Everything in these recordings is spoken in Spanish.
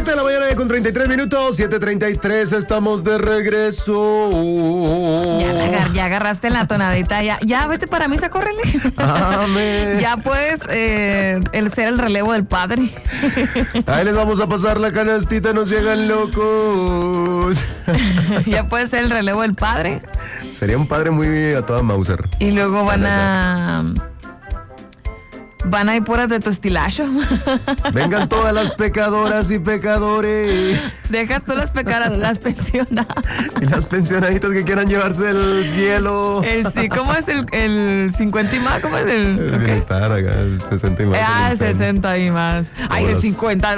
7 de la mañana con 33 minutos, 7:33, estamos de regreso. Ya agarraste la tonadita, ya vete para misa, córrele. Amén. Ya puedes ser el relevo del padre. Ahí les vamos a pasar la canastita, no se hagan locos. Ya puedes ser el relevo del padre. Sería un padre muy a toda Mauser. Y luego van a ir puras de tu estilacho. Vengan todas las pecadoras y pecadores. Deja tú las pensionadas. Y las pensionaditas que quieran llevarse el cielo. ¿Cómo es el 50 y más? ¿Cómo es el bienestar acá, el 60 y más. 60 y más. Ay, el 50.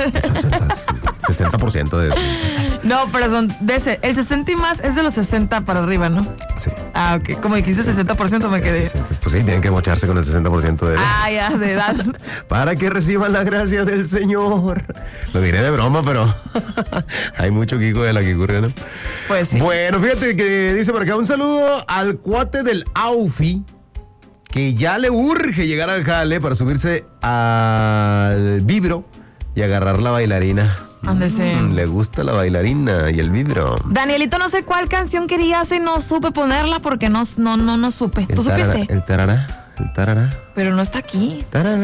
60% de eso. No, pero el 60 y más es de los 60 para arriba, ¿no? Sí. Ah, ok. Como dijiste 60% me quedé. 60. Pues sí, tienen que mocharse con el 60% de de edad. Para que reciban la gracia del Señor. Lo diré de broma, pero hay mucho Kiko de la Kikurria, ¿no? Pues sí. Bueno, fíjate que dice por acá un saludo al cuate del Aufi, que ya le urge llegar al jale para subirse al vibro y agarrar la bailarina. Ándese. Le gusta la bailarina y el vibro. Danielito, no sé cuál canción querías y no supe ponerla porque no supe. ¿Tú supiste? El tarará. Pero no está aquí. Pero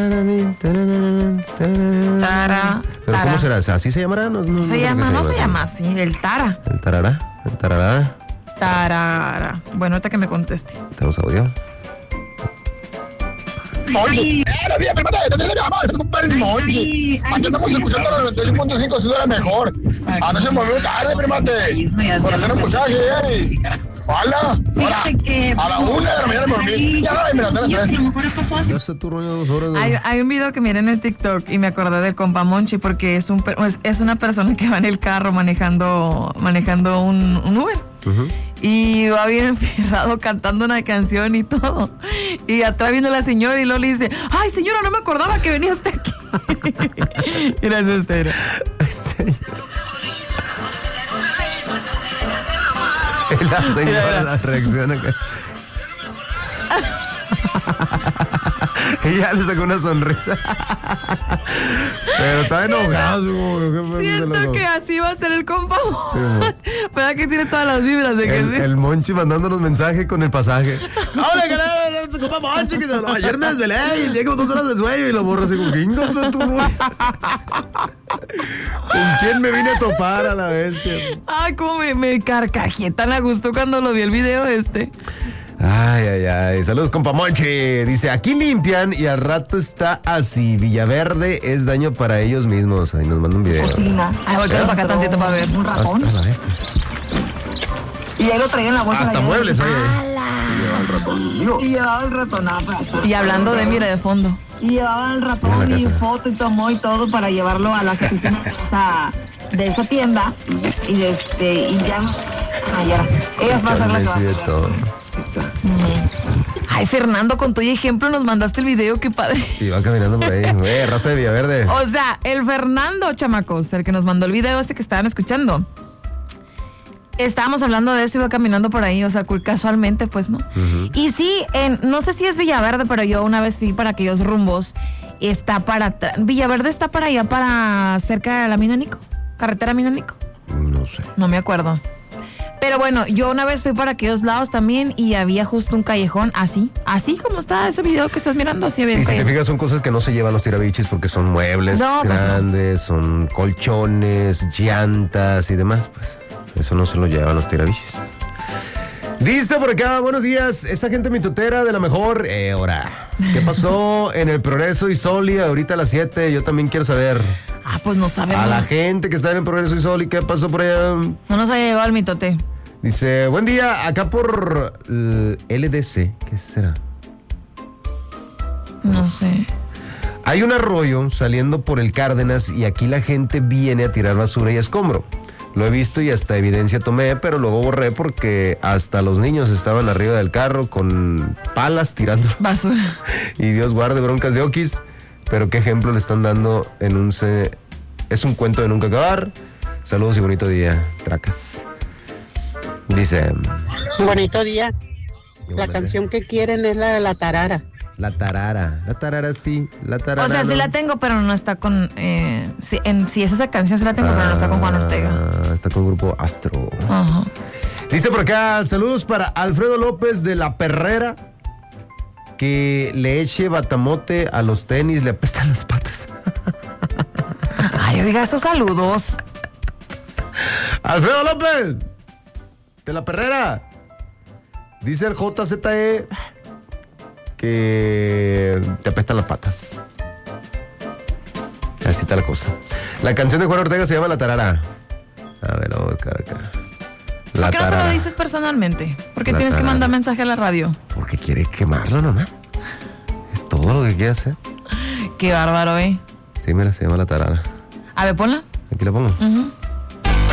¿cómo será? ¿Así se llamará? No se llama así. El tara. El tarará. Tarara. Bueno, ahorita que me conteste. ¿Tenemos audio? Monchi, Monchi. Aquí andamos escuchando los 96.5, Ciudad Mejor. No se movió tarde, primate. Por hacer un muchacho, Hola. A la 1 de la mañana me dormí. Ya no, mira, Ya se turno 2 horas. Hay un video que miré en el TikTok y me acordé del compa Monchi porque es una persona que va en el carro manejando un Uber. Uh-huh. Y va bien enfierrado cantando una canción y todo. Y atrás viene la señora y luego le dice: ay, señora, no me acordaba que venía usted aquí. Gracias, Tera. La señora la reacciona acá. Y ya le sacó una sonrisa. Pero está enojado. Siento que así va a ser el compa. Sí, ¿verdad que tiene todas las vibras de que el Monchi mandándonos mensaje con el pasaje. Hola, carnal, su compa Monchi, que ayer me desvelé y tenía como 2 horas de sueño y lo borro así como gringos en tu ¿Con quién me vine a topar a la bestia? Ay, cómo me carcajé tan a gusto cuando lo vi el video Ay. Saludos, compa Monchi. Dice, aquí limpian y al rato está así. Villaverde es daño para ellos mismos. Ahí nos manda un video. Ay, voy para acá tantito para ver. Un ratón. Hasta la bestia. Y ahí lo traía en la bolsa. Hasta muebles, oye. Y llevaba el ratón. Y hablando de mira de fondo. Y llevaba el ratón y foto y tomó y todo para llevarlo a las oficinas de esa tienda. Y ya. Ellas van a hacer la cosa. Ay, Fernando, con tu ejemplo nos mandaste el video, qué padre. Y van caminando por ahí, raza de Villaverde. O sea, el Fernando, chamacos, el que nos mandó el video que estaban escuchando. Estábamos hablando de eso, iba caminando por ahí, o sea, casualmente, pues, ¿no? Uh-huh. Y sí, no sé si es Villaverde, pero yo una vez fui para aquellos rumbos. Villaverde está para allá, para cerca de la Mina Nico, carretera Mina Nico. No sé. No me acuerdo. Pero bueno, yo una vez fui para aquellos lados también y había justo un callejón así como está ese video que estás mirando, así había. Y si te fijas, son cosas que no se llevan los tirabichis porque son muebles grandes, son colchones, llantas y demás, pues eso no se lo llevan los tirabichis. Dice por acá, buenos días, esa gente mitotera de la mejor hora. ¿Qué pasó en el Progreso y Soli ahorita a las 7? Yo también quiero saber. Pues no sabemos. A la gente que está en el Progreso y Soli, ¿qué pasó por allá? No nos ha llegado el mitote. Dice, buen día, acá por LDC, ¿qué será? No sé. Hay un arroyo saliendo por el Cárdenas y aquí la gente viene a tirar basura y escombro. Lo he visto y hasta evidencia tomé, pero luego borré porque hasta los niños estaban arriba del carro con palas tirando basura. Y Dios guarde broncas de oquis, pero qué ejemplo le están dando es un cuento de nunca acabar. Saludos y bonito día, tracas. Dice... Bonito día. La canción que quieren es la de la tarara. La tarara, sí. La tarara. O sea, sí la tengo, pero no está con... sí es esa canción, sí la tengo, pero no está con Juan Ortega. Está con Grupo Astro. Ajá. Dice por acá, saludos para Alfredo López de La Perrera, que le eche batamote a los tenis, le apestan las patas. Ay, oiga, esos saludos. Alfredo López de La Perrera. Dice el JZE que te apestan las patas. Así está la cosa. La canción de Juan Ortega se llama La Tarara. A ver, vamos a buscar acá. ¿Por qué no se lo dices personalmente? ¿Por qué tienes que mandar mensaje a la radio? Porque quiere quemarlo nomás. Es todo lo que quiere hacer. Qué bárbaro, Sí, mira, se llama La Tarara. A ver, ponla. Aquí la pongo.